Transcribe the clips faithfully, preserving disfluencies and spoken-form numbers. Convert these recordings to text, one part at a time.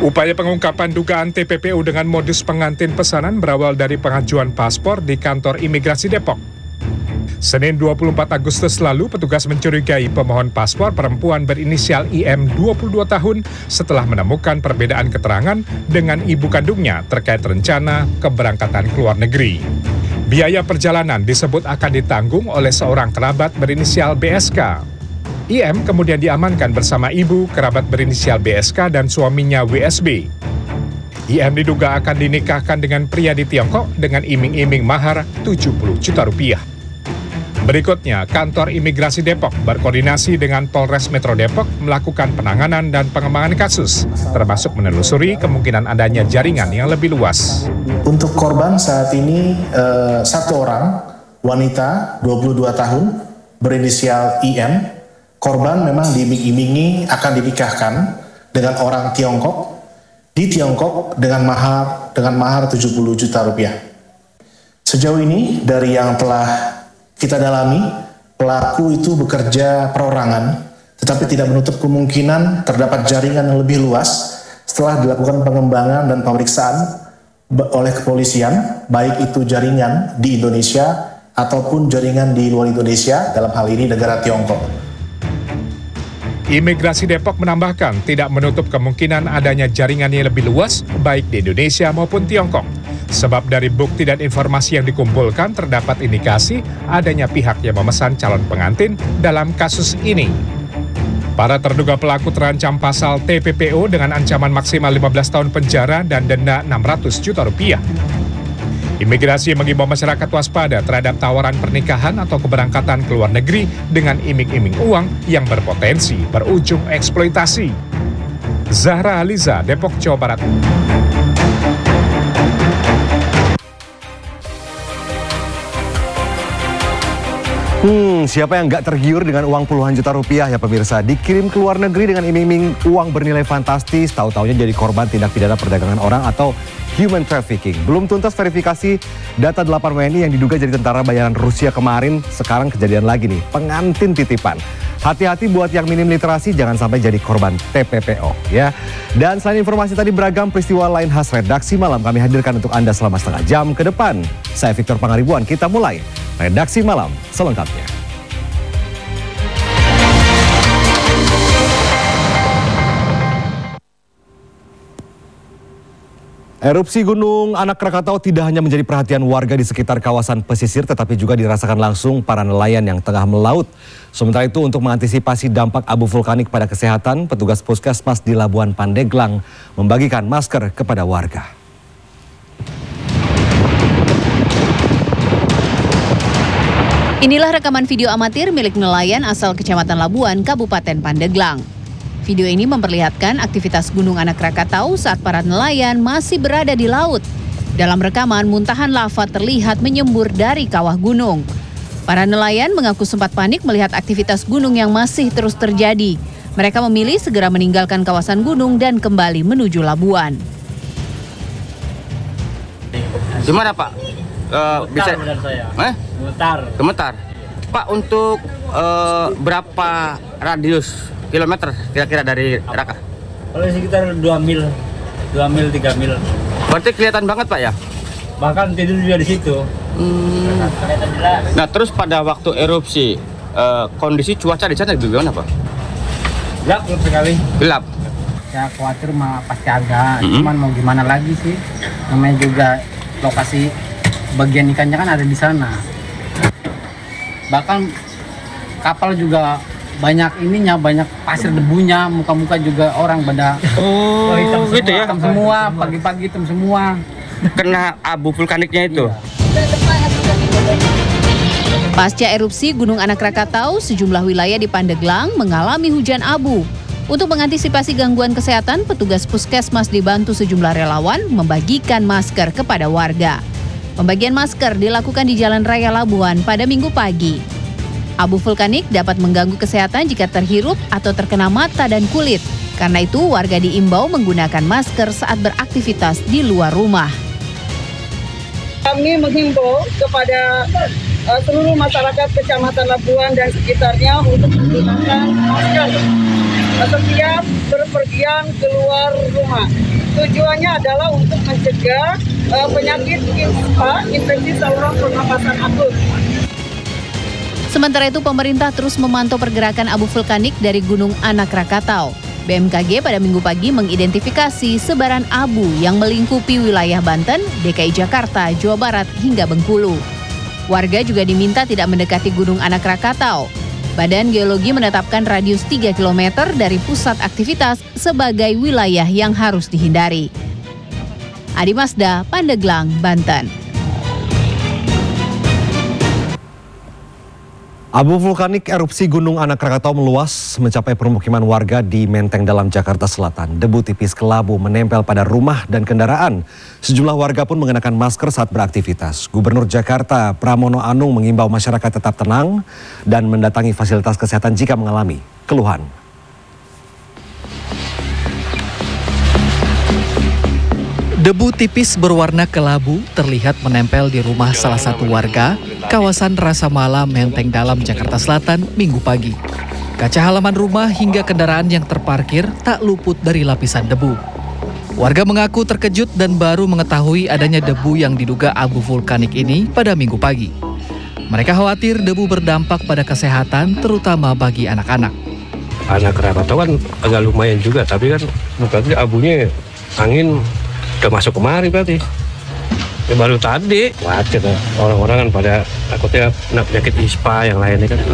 Upaya pengungkapan dugaan T P P U dengan modus pengantin pesanan berawal dari pengajuan paspor di kantor imigrasi Depok. Senin dua puluh empat Agustus lalu, petugas mencurigai pemohon paspor perempuan berinisial I M dua puluh dua tahun setelah menemukan perbedaan keterangan dengan ibu kandungnya terkait rencana keberangkatan ke luar negeri. Biaya perjalanan disebut akan ditanggung oleh seorang kerabat berinisial B S K. I M kemudian diamankan bersama ibu, kerabat berinisial B S K dan suaminya W S B. I M diduga akan dinikahkan dengan pria di Tiongkok dengan iming-iming mahar tujuh puluh juta rupiah. Berikutnya, kantor imigrasi Depok berkoordinasi dengan Polres Metro Depok melakukan penanganan dan pengembangan kasus, termasuk menelusuri kemungkinan adanya jaringan yang lebih luas. Untuk korban saat ini eh, satu orang, wanita dua puluh dua tahun, berinisial I M. Korban memang diiming-imingi akan dinikahkan dengan orang Tiongkok di Tiongkok dengan mahar dengan mahar tujuh puluh juta rupiah. Sejauh ini dari yang telah kita dalami, pelaku itu bekerja perorangan, tetapi tidak menutup kemungkinan terdapat jaringan yang lebih luas setelah dilakukan pengembangan dan pemeriksaan oleh kepolisian, baik itu jaringan di Indonesia ataupun jaringan di luar Indonesia, dalam hal ini negara Tiongkok. Imigrasi Depok menambahkan tidak menutup kemungkinan adanya jaringan yang lebih luas baik di Indonesia maupun Tiongkok. Sebab dari bukti dan informasi yang dikumpulkan terdapat indikasi adanya pihak yang memesan calon pengantin dalam kasus ini. Para terduga pelaku terancam pasal T P P U dengan ancaman maksimal lima belas tahun penjara dan denda enam ratus juta rupiah. Imigrasi mengimbau masyarakat waspada terhadap tawaran pernikahan atau keberangkatan ke luar negeri dengan iming-iming uang yang berpotensi berujung eksploitasi. Zahra Aliza, Depok, Jawa Barat. Hmm, siapa yang nggak tergiur dengan uang puluhan juta rupiah ya pemirsa? Dikirim ke luar negeri dengan iming-iming uang bernilai fantastis, tahu-taunya jadi korban tindak pidana perdagangan orang atau human trafficking. Belum tuntas verifikasi data delapan W N I yang diduga jadi tentara bayaran Rusia kemarin, sekarang kejadian lagi nih, pengantin titipan. Hati-hati buat yang minim literasi, jangan sampai jadi korban T P P O ya. Dan selain informasi tadi, beragam peristiwa lain khas redaksi malam kami hadirkan untuk Anda selama setengah jam ke depan. Saya Victor Pangaribuan, kita mulai Redaksi Malam selengkapnya. Erupsi Gunung Anak Krakatau tidak hanya menjadi perhatian warga di sekitar kawasan pesisir, tetapi juga dirasakan langsung para nelayan yang tengah melaut. Sementara itu, untuk mengantisipasi dampak abu vulkanik pada kesehatan, petugas puskesmas di Labuan Pandeglang membagikan masker kepada warga. Inilah rekaman video amatir milik nelayan asal Kecamatan Labuan, Kabupaten Pandeglang. Video ini memperlihatkan aktivitas Gunung Anak Krakatau saat para nelayan masih berada di laut. Dalam rekaman, muntahan lava terlihat menyembur dari kawah gunung. Para nelayan mengaku sempat panik melihat aktivitas gunung yang masih terus terjadi. Mereka memilih segera meninggalkan kawasan gunung dan kembali menuju Labuan. Gimana Pak? Uh, bisa saya. Eh? Gemetar. Gemetar. Pak, untuk uh, berapa radius kilometer kira-kira dari Raka? Kalau sekitar dua mil, dua mil, tiga mil. Berarti kelihatan banget Pak ya? Bahkan tidur juga di situ. Hmm. Kelihatan jelas. Nah, terus pada waktu erupsi, uh, kondisi cuaca di sana gimana Pak? Gelap sekali. Gelap. Ya khawatir mah pasti ada, Mm-hmm. cuman mau gimana lagi sih? Namanya juga lokasi bagian ikannya kan ada di sana. Bahkan kapal juga banyak ininya, banyak pasir debunya, muka-muka juga orang pada Oh, hitam gitu semua, ya? hitam semua, pagi-pagi hitam semua. Kena abu vulkaniknya itu. Iya. Pasca erupsi Gunung Anak Krakatau, sejumlah wilayah di Pandeglang mengalami hujan abu. Untuk mengantisipasi gangguan kesehatan, petugas puskesmas dibantu sejumlah relawan membagikan masker kepada warga. Pembagian masker dilakukan di Jalan Raya Labuan pada Minggu pagi. Abu vulkanik dapat mengganggu kesehatan jika terhirup atau terkena mata dan kulit. Karena itu, warga diimbau menggunakan masker saat beraktivitas di luar rumah. Kami menghimbau kepada uh, seluruh masyarakat Kecamatan Labuan dan sekitarnya untuk menggunakan masker setiap berpergian keluar rumah. Tujuannya adalah untuk mencegah uh, penyakit ISPA, infeksi saluran pernapasan akut. Sementara itu, pemerintah terus memantau pergerakan abu vulkanik dari Gunung Anak Rakatau. B M K G pada Minggu pagi mengidentifikasi sebaran abu yang melingkupi wilayah Banten, D K I Jakarta, Jawa Barat, hingga Bengkulu. Warga juga diminta tidak mendekati Gunung Anak Rakatau. Badan Geologi menetapkan radius tiga kilometer dari pusat aktivitas sebagai wilayah yang harus dihindari. Adi Masda, Pandeglang, Banten. Abu vulkanik erupsi Gunung Anak Rakatau meluas mencapai permukiman warga di Menteng Dalam, Jakarta Selatan. Debu tipis kelabu menempel pada rumah dan kendaraan. Sejumlah warga pun mengenakan masker saat beraktivitas. Gubernur Jakarta Pramono Anung mengimbau masyarakat tetap tenang dan mendatangi fasilitas kesehatan jika mengalami keluhan. Debu tipis berwarna kelabu terlihat menempel di rumah salah satu warga, kawasan Rasa Mala, Menteng Dalam, Jakarta Selatan, Minggu pagi. Kaca halaman rumah hingga kendaraan yang terparkir tak luput dari lapisan debu. Warga mengaku terkejut dan baru mengetahui adanya debu yang diduga abu vulkanik ini pada Minggu pagi. Mereka khawatir debu berdampak pada kesehatan, terutama bagi anak-anak. Anak Rakatau kan agak lumayan juga, tapi kan berarti abunya angin udah masuk kemari berarti. Ya baru tadi, wajar kan. Orang-orang kan pada takutnya kena penyakit ISPA yang lainnya kan.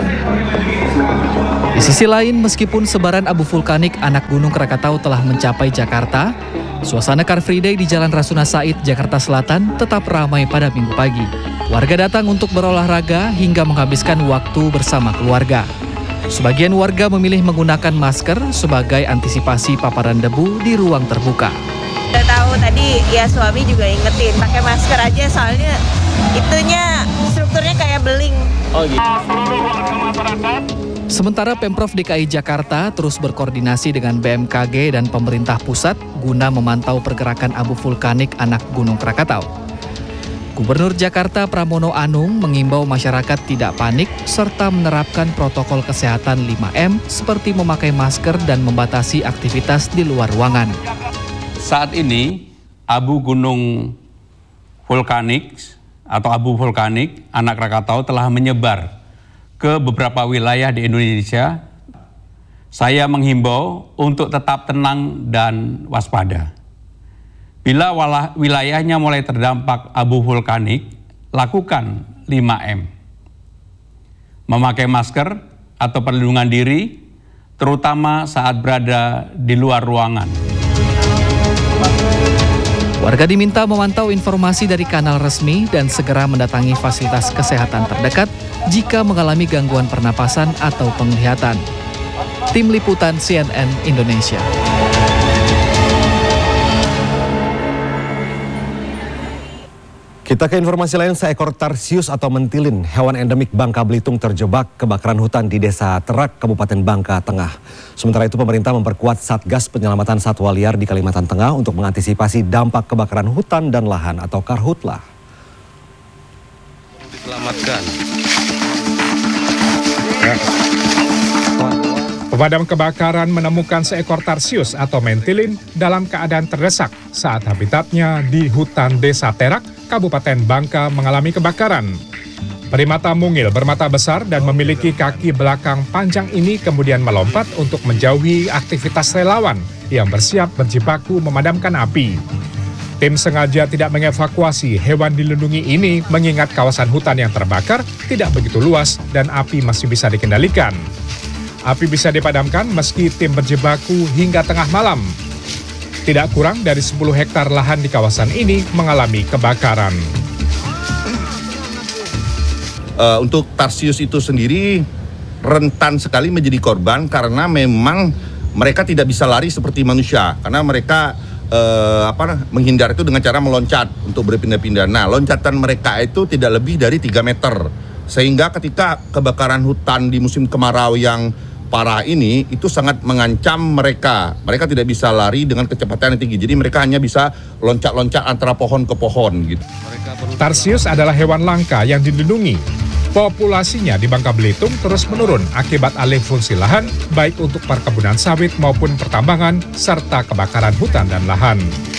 Di sisi lain, meskipun sebaran abu vulkanik Anak Gunung Krakatau telah mencapai Jakarta, suasana Car Free Day di Jalan Rasuna Said, Jakarta Selatan tetap ramai pada Minggu pagi. Warga datang untuk berolahraga hingga menghabiskan waktu bersama keluarga. Sebagian warga memilih menggunakan masker sebagai antisipasi paparan debu di ruang terbuka. Udah tahu tadi ya, suami juga ingetin pakai masker aja, soalnya itunya strukturnya kayak beling. Oh gitu. Sementara Pemprov D K I Jakarta terus berkoordinasi dengan B M K G dan pemerintah pusat guna memantau pergerakan abu vulkanik Anak Gunung Krakatau. Gubernur Jakarta Pramono Anung mengimbau masyarakat tidak panik serta menerapkan protokol kesehatan lima M seperti memakai masker dan membatasi aktivitas di luar ruangan. Saat ini abu gunung vulkanik atau abu vulkanik Anak Rakatau telah menyebar ke beberapa wilayah di Indonesia. Saya menghimbau untuk tetap tenang dan waspada. Bila wilayahnya mulai terdampak abu vulkanik, lakukan lima M. Memakai masker atau perlindungan diri, terutama saat berada di luar ruangan. Warga diminta memantau informasi dari kanal resmi dan segera mendatangi fasilitas kesehatan terdekat jika mengalami gangguan pernapasan atau penglihatan. Tim Liputan C N N Indonesia. Kita ke informasi lain, seekor tarsius atau mentilin, hewan endemik Bangka Belitung terjebak kebakaran hutan di Desa Terak, Kabupaten Bangka Tengah. Sementara itu pemerintah memperkuat Satgas Penyelamatan Satwa Liar di Kalimantan Tengah untuk mengantisipasi dampak kebakaran hutan dan lahan atau karhutlah. Diselamatkan. Pemadam kebakaran menemukan seekor tarsius atau mentilin dalam keadaan terdesak saat habitatnya di hutan Desa Terak, Kabupaten Bangka mengalami kebakaran. Primata mungil bermata besar dan memiliki kaki belakang panjang ini kemudian melompat untuk menjauhi aktivitas relawan yang bersiap berjibaku memadamkan api. Tim sengaja tidak mengevakuasi hewan dilindungi ini mengingat kawasan hutan yang terbakar tidak begitu luas dan api masih bisa dikendalikan. Api bisa dipadamkan meski tim berjibaku hingga tengah malam. Tidak kurang dari sepuluh hektar lahan di kawasan ini mengalami kebakaran. Uh, untuk tarsius itu sendiri rentan sekali menjadi korban karena memang mereka tidak bisa lari seperti manusia. Karena mereka uh, apa, menghindar itu dengan cara meloncat untuk berpindah-pindah. Nah, loncatan mereka itu tidak lebih dari tiga meter. Sehingga ketika kebakaran hutan di musim kemarau yang parah ini itu sangat mengancam mereka. Mereka tidak bisa lari dengan kecepatan yang tinggi. Jadi mereka hanya bisa loncat-loncat antara pohon ke pohon gitu. Tarsius adalah hewan langka yang dilindungi. Populasinya di Bangka Belitung terus menurun akibat alih fungsi lahan, baik untuk perkebunan sawit maupun pertambangan, serta kebakaran hutan dan lahan.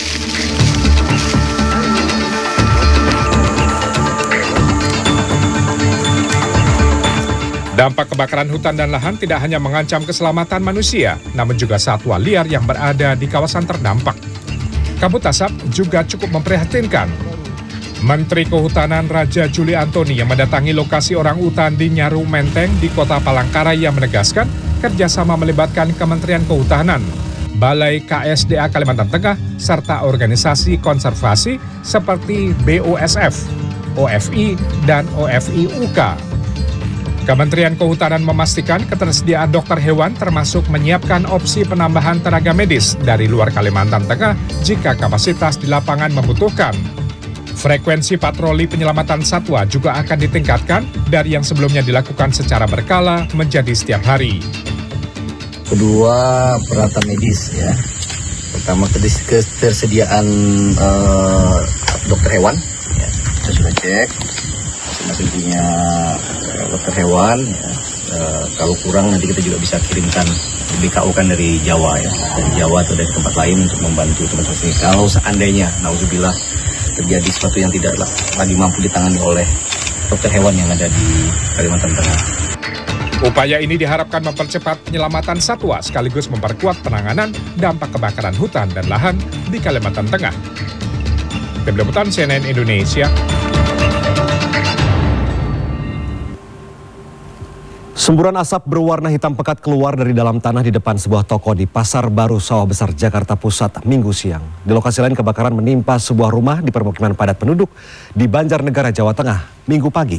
Dampak kebakaran hutan dan lahan tidak hanya mengancam keselamatan manusia, namun juga satwa liar yang berada di kawasan terdampak. Kabut asap juga cukup memprihatinkan. Menteri Kehutanan Raja Juli Antoni yang mendatangi lokasi orang utan di Nyaru Menteng di Kota Palangkaraya menegaskan kerjasama melibatkan Kementerian Kehutanan, Balai K S D A Kalimantan Tengah, serta organisasi konservasi seperti B O S F, O F I, dan O F I U K. Kementerian Kehutanan memastikan ketersediaan dokter hewan termasuk menyiapkan opsi penambahan tenaga medis dari luar Kalimantan Tengah jika kapasitas di lapangan membutuhkan. Frekuensi patroli penyelamatan satwa juga akan ditingkatkan dari yang sebelumnya dilakukan secara berkala menjadi setiap hari. Kedua, peralatan medis ya. Pertama, ketersediaan uh, dokter hewan. Ya. Kita sudah cek, masing-masing punya dokter hewan. Ya. Uh, kalau kurang nanti kita juga bisa kirimkan B K O kan dari Jawa ya, dari Jawa atau dari tempat lain untuk membantu teman-teman ini. Kalau seandainya, nauzubillah, terjadi sesuatu yang tidak lagi mampu ditangani oleh dokter hewan yang ada di Kalimantan Tengah. Upaya ini diharapkan mempercepat penyelamatan satwa sekaligus memperkuat penanganan dampak kebakaran hutan dan lahan di Kalimantan Tengah. Tim Liputan C N N Indonesia. Semburan asap berwarna hitam pekat keluar dari dalam tanah di depan sebuah toko di Pasar Baru Sawah Besar, Jakarta Pusat, Minggu siang. Di lokasi lain kebakaran menimpa sebuah rumah di permukiman padat penduduk di Banjarnegara, Jawa Tengah, Minggu pagi.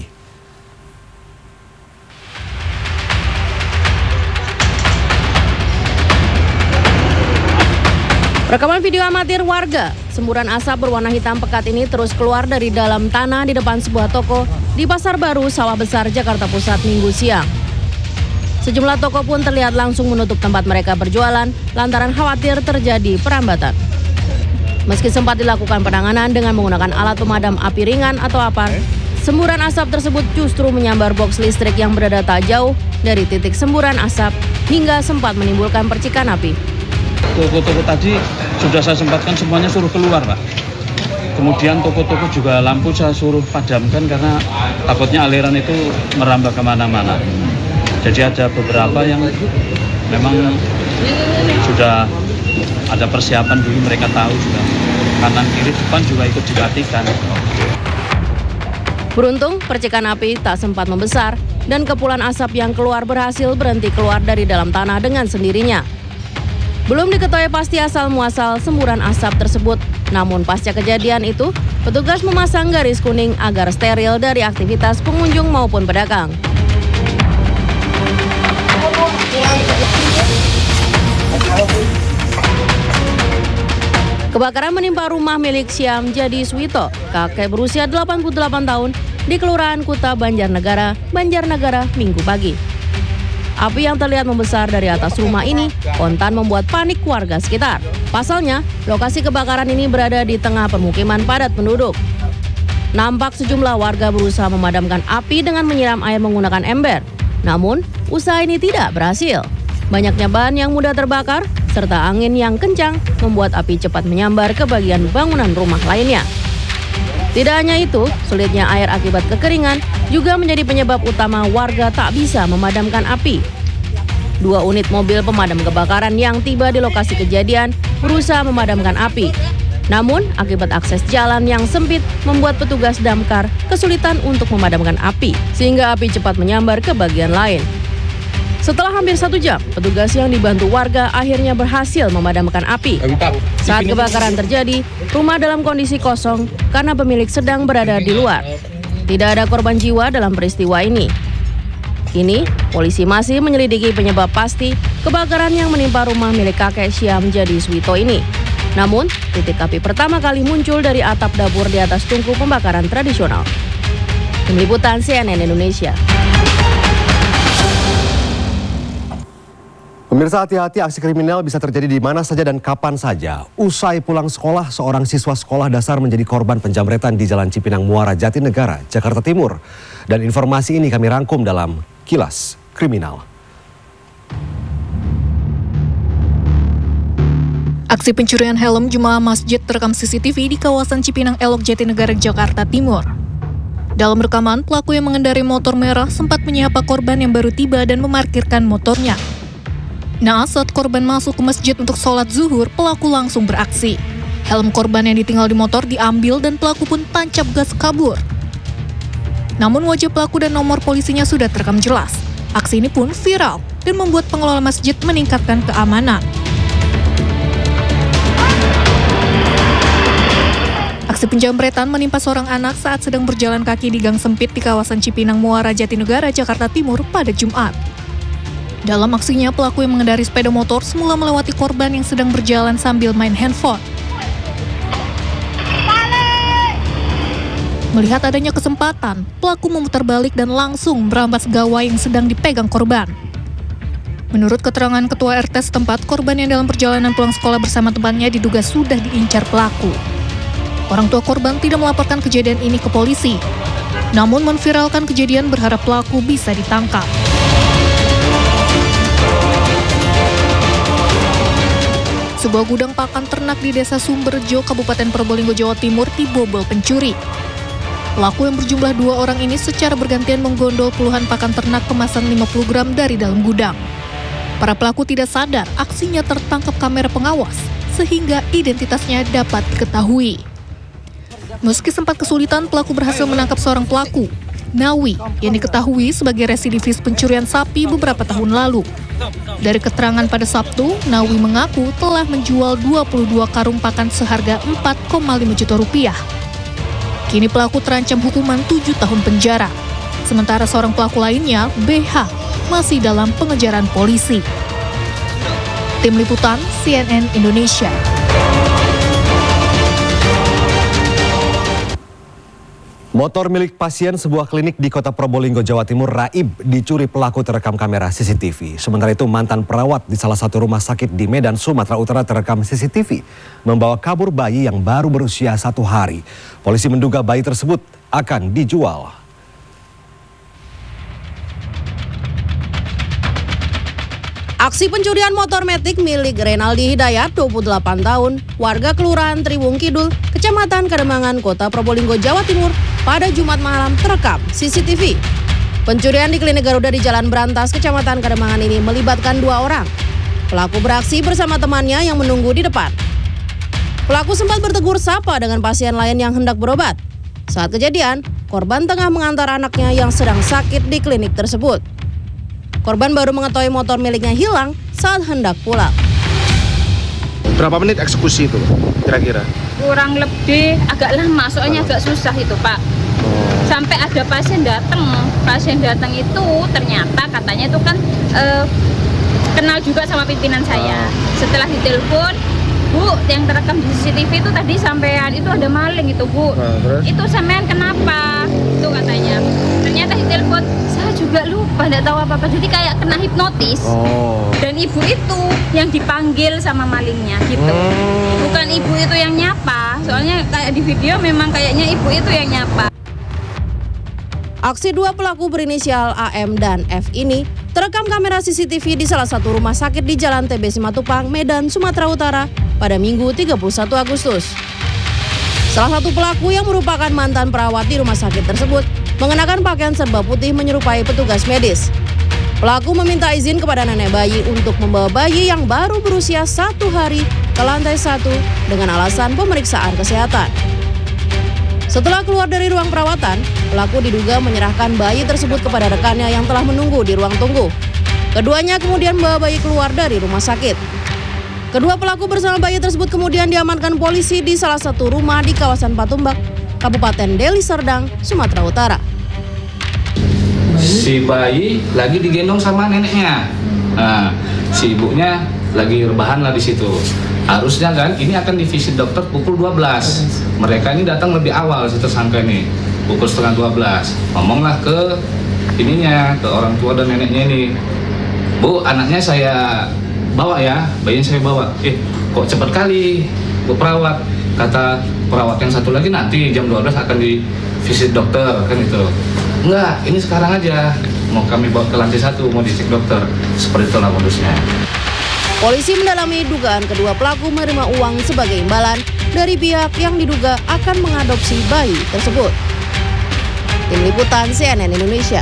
Rekaman video amatir warga, semburan asap berwarna hitam pekat ini terus keluar dari dalam tanah di depan sebuah toko di Pasar Baru Sawah Besar, Jakarta Pusat, Minggu siang. Sejumlah toko pun terlihat langsung menutup tempat mereka berjualan lantaran khawatir terjadi perambatan. Meski sempat dilakukan penanganan dengan menggunakan alat pemadam api ringan atau APAR, semburan asap tersebut justru menyambar box listrik yang berada tak jauh dari titik semburan asap hingga sempat menimbulkan percikan api. Toko-toko tadi sudah saya sempatkan semuanya suruh keluar, Pak. Kemudian toko-toko juga lampu saya suruh padamkan karena takutnya aliran itu merambah kemana-mana. Jadi ada beberapa yang memang sudah ada persiapan dulu, mereka tahu juga. Kanan kiri depan juga ikut dimatikan. Beruntung percikan api tak sempat membesar dan kepulan asap yang keluar berhasil berhenti keluar dari dalam tanah dengan sendirinya. Belum diketahui pasti asal muasal semburan asap tersebut, namun pasca kejadian itu, petugas memasang garis kuning agar steril dari aktivitas pengunjung maupun pedagang. Kebakaran menimpa rumah milik Syam Jadi Swito, kakek berusia delapan puluh delapan tahun, di Kelurahan Kuta Banjarnegara, Banjarnegara, Minggu pagi. Api yang terlihat membesar dari atas rumah ini kontan membuat panik warga sekitar. Pasalnya, lokasi kebakaran ini berada di tengah permukiman padat penduduk. Nampak sejumlah warga berusaha memadamkan api dengan menyiram air menggunakan ember. Namun, usaha ini tidak berhasil. Banyaknya bahan yang mudah terbakar, serta angin yang kencang membuat api cepat menyambar ke bagian bangunan rumah lainnya. Tidak hanya itu, sulitnya air akibat kekeringan juga menjadi penyebab utama warga tak bisa memadamkan api. Dua unit mobil pemadam kebakaran yang tiba di lokasi kejadian berusaha memadamkan api. Namun, akibat akses jalan yang sempit membuat petugas damkar kesulitan untuk memadamkan api, sehingga api cepat menyambar ke bagian lain. Setelah hampir satu jam, petugas yang dibantu warga akhirnya berhasil memadamkan api. Saat kebakaran terjadi, rumah dalam kondisi kosong karena pemilik sedang berada di luar. Tidak ada korban jiwa dalam peristiwa ini. Kini, polisi masih menyelidiki penyebab pasti kebakaran yang menimpa rumah milik kakek Syam Jadi Swito ini. Namun, titik api pertama kali muncul dari atap dapur di atas tungku pembakaran tradisional. Tim Liputan C N N Indonesia. Pemirsa, hati-hati, aksi kriminal bisa terjadi di mana saja dan kapan saja. Usai pulang sekolah, seorang siswa sekolah dasar menjadi korban penjamretan di Jalan Cipinang Muara, Jatinegara, Jakarta Timur. Dan informasi ini kami rangkum dalam Kilas Kriminal. Aksi pencurian helm jemaah masjid terekam C C T V di kawasan Cipinang Elok, Jatinegara, Jakarta Timur. Dalam rekaman, pelaku yang mengendarai motor merah sempat menyapa korban yang baru tiba dan memarkirkan motornya. Nah, saat korban masuk ke masjid untuk sholat zuhur, pelaku langsung beraksi. Helm korban yang ditinggal di motor diambil dan pelaku pun tancap gas kabur. Namun wajah pelaku dan nomor polisinya sudah terekam jelas. Aksi ini pun viral dan membuat pengelola masjid meningkatkan keamanan. Aksi penjamretan menimpa seorang anak saat sedang berjalan kaki di gang sempit di kawasan Cipinang Muara, Jatinegara, Jakarta Timur pada Jumat. Dalam aksinya, pelaku yang mengendarai sepeda motor semula melewati korban yang sedang berjalan sambil main handphone. Melihat adanya kesempatan, pelaku memutar balik dan langsung merampas gawai yang sedang dipegang korban. Menurut keterangan ketua R T setempat, korban yang dalam perjalanan pulang sekolah bersama temannya diduga sudah diincar pelaku. Orang tua korban tidak melaporkan kejadian ini ke polisi, namun memviralkan kejadian berharap pelaku bisa ditangkap. Sebuah gudang pakan ternak di Desa Sumberjo, Kabupaten Probolinggo, Jawa Timur dibobol pencuri. Pelaku yang berjumlah dua orang ini secara bergantian menggondol puluhan pakan ternak kemasan lima puluh gram dari dalam gudang. Para pelaku tidak sadar aksinya tertangkap kamera pengawas, sehingga identitasnya dapat diketahui. Meski sempat kesulitan, pelaku berhasil menangkap seorang pelaku, Nawi, yang diketahui sebagai residivis pencurian sapi beberapa tahun lalu. Dari keterangan pada Sabtu, Nawi mengaku telah menjual dua puluh dua karung pakan seharga empat koma lima juta rupiah. Kini pelaku terancam hukuman tujuh tahun penjara. Sementara seorang pelaku lainnya, B H, masih dalam pengejaran polisi. Tim Liputan C N N Indonesia. Motor milik pasien sebuah klinik di Kota Probolinggo, Jawa Timur, Raib, dicuri pelaku terekam kamera C C T V. Sementara itu mantan perawat di salah satu rumah sakit di Medan, Sumatera Utara terekam C C T V membawa kabur bayi yang baru berusia satu hari. Polisi menduga bayi tersebut akan dijual. Aksi pencurian motor metik milik Renaldi Hidayat, dua puluh delapan tahun, warga Kelurahan Tribung Kidul, Kecamatan Kademangan, Kota Probolinggo, Jawa Timur, pada Jumat malam terekam C C T V. Pencurian di klinik Garuda di Jalan Berantas, Kecamatan Kademangan ini melibatkan dua orang. Pelaku beraksi bersama temannya yang menunggu di depan. Pelaku sempat bertegur sapa dengan pasien lain yang hendak berobat. Saat kejadian, korban tengah mengantar anaknya yang sedang sakit di klinik tersebut. Korban baru mengetahui motor miliknya hilang saat hendak pulang. Berapa menit eksekusi itu kira-kira? Kurang lebih agak lama, soalnya agak susah itu Pak. Sampai ada pasien datang, pasien datang itu ternyata katanya itu kan eh, kenal juga sama pimpinan saya. Setelah ditelepon, Bu, yang terekam di C C T V itu tadi sampean itu ada maling itu Bu. Nah, itu sampean kenapa? Itu katanya. Ternyata ditelepon, saya juga lupa, tidak tahu apa-apa. Jadi kayak kena hipnotis. Oh. Dan ibu itu yang dipanggil sama malingnya gitu. Hmm. Bukan ibu itu yang nyapa. Soalnya kayak di video memang kayaknya ibu itu yang nyapa. Aksi dua pelaku berinisial A M dan F ini terekam kamera C C T V di salah satu rumah sakit di Jalan T B Simatupang, Medan, Sumatera Utara pada Minggu tiga puluh satu Agustus. Salah satu pelaku yang merupakan mantan perawat di rumah sakit tersebut mengenakan pakaian serba putih menyerupai petugas medis. Pelaku meminta izin kepada nenek bayi untuk membawa bayi yang baru berusia satu hari ke lantai satu dengan alasan pemeriksaan kesehatan. Setelah keluar dari ruang perawatan, pelaku diduga menyerahkan bayi tersebut kepada rekannya yang telah menunggu di ruang tunggu. Keduanya kemudian membawa bayi keluar dari rumah sakit. Kedua pelaku bersama bayi tersebut kemudian diamankan polisi di salah satu rumah di kawasan Patumbak, Kabupaten Deli Serdang, Sumatera Utara. Si bayi lagi digendong sama neneknya. Nah, si ibunya lagi rebahan lah di situ. Harusnya kan ini akan divisit dokter pukul dua belas. Mereka ini datang lebih awal si tersangka ini, pukul setengah dua belas. Ngomonglah ke ininya, ke orang tua dan neneknya ini. Bu, anaknya saya bawa ya, bayinya saya bawa. Eh, kok cepat kali, Bu perawat. Kata perawat yang satu lagi nanti jam dua belas akan di visit dokter, kan itu. Enggak, ini sekarang aja. Mau kami bawa ke lantai satu, mau dicek dokter. Seperti itulah modusnya. Polisi mendalami dugaan kedua pelaku menerima uang sebagai imbalan dari pihak yang diduga akan mengadopsi bayi tersebut. Tim Liputan C N N Indonesia.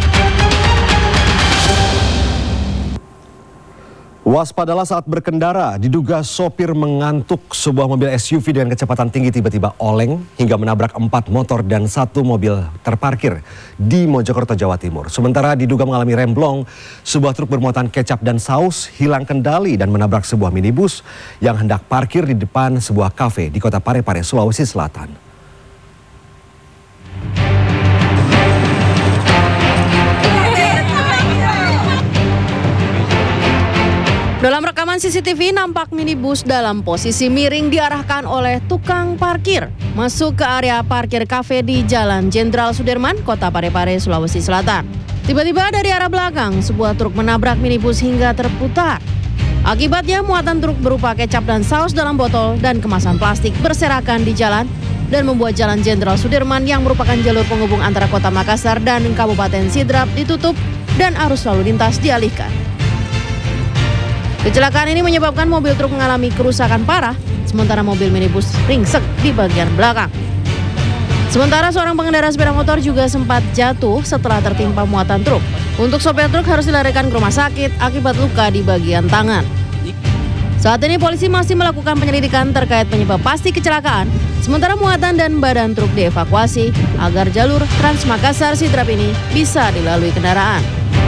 Waspadalah saat berkendara, diduga sopir mengantuk. Sebuah mobil S U V dengan kecepatan tinggi tiba-tiba oleng hingga menabrak empat motor dan satu mobil terparkir di Mojokerto, Jawa Timur. Sementara diduga mengalami remblong, sebuah truk bermuatan kecap dan saus hilang kendali dan menabrak sebuah minibus yang hendak parkir di depan sebuah kafe di Kota Parepare, Sulawesi Selatan. Dalam rekaman C C T V nampak minibus dalam posisi miring diarahkan oleh tukang parkir masuk ke area parkir kafe di Jalan Jenderal Sudirman, Kota Parepare, Sulawesi Selatan. Tiba-tiba dari arah belakang sebuah truk menabrak minibus hingga terputar. Akibatnya muatan truk berupa kecap dan saus dalam botol dan kemasan plastik berserakan di jalan dan membuat Jalan Jenderal Sudirman yang merupakan jalur penghubung antara Kota Makassar dan Kabupaten Sidrap ditutup dan arus lalu lintas dialihkan. Kecelakaan ini menyebabkan mobil truk mengalami kerusakan parah, sementara mobil minibus ringsek di bagian belakang. Sementara seorang pengendara sepeda motor juga sempat jatuh setelah tertimpa muatan truk. Untuk sopir truk harus dilarikan ke rumah sakit akibat luka di bagian tangan. Saat ini polisi masih melakukan penyelidikan terkait penyebab pasti kecelakaan, sementara muatan dan badan truk dievakuasi agar jalur Trans Makassar Sidrap ini bisa dilalui kendaraan.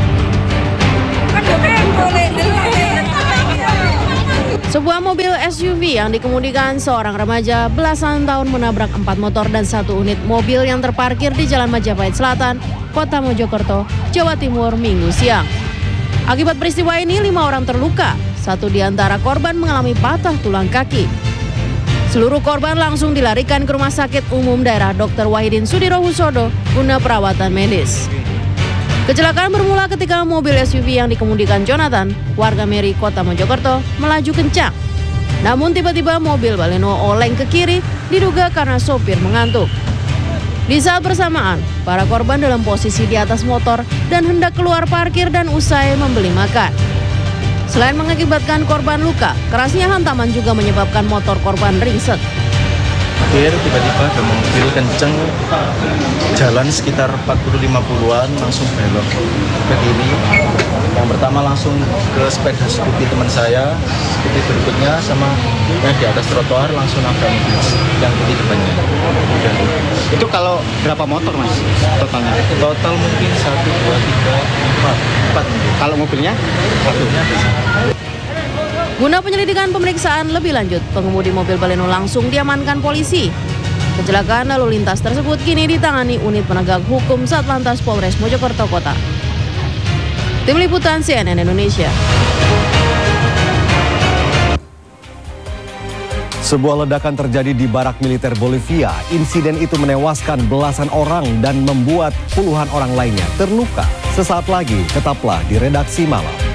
Sebuah mobil S U V yang dikemudikan seorang remaja belasan tahun menabrak empat motor dan satu unit mobil yang terparkir di Jalan Majapahit Selatan, Kota Mojokerto, Jawa Timur, Minggu siang. Akibat peristiwa ini, lima orang terluka. Satu di antara korban mengalami patah tulang kaki. Seluruh korban langsung dilarikan ke Rumah Sakit Umum Daerah Dokter Wahidin Sudirohusodo guna perawatan medis. Kecelakaan bermula ketika mobil S U V yang dikemudikan Jonathan, warga Meri, Kota Mojokerto, melaju kencang. Namun tiba-tiba mobil baleno oleng ke kiri, diduga karena sopir mengantuk. Di saat bersamaan, para korban dalam posisi di atas motor dan hendak keluar parkir dan usai membeli makan. Selain mengakibatkan korban luka, kerasnya hantaman juga menyebabkan motor korban ringsek. Tiba-tiba ada mobil kenceng, jalan sekitar empat puluh lima puluhan langsung belok ke kiri. Yang pertama langsung ke sepeda skuti teman saya, skuti berikutnya sama yang di atas trotoar langsung nabrak mobil yang di depannya. Udah. Itu kalau berapa motor mas totalnya? Total mungkin satu, dua, tiga, empat, empat. Kalau mobilnya? Satu. Guna penyelidikan pemeriksaan lebih lanjut, pengemudi mobil baleno langsung diamankan polisi. Kecelakaan lalu lintas tersebut kini ditangani unit penegak hukum Satlantas Polres Mojokerto Kota. Tim Liputan C N N Indonesia. Sebuah ledakan terjadi di barak militer Bolivia. Insiden itu menewaskan belasan orang dan membuat puluhan orang lainnya terluka. Sesaat lagi, tetaplah di Redaksi Malam.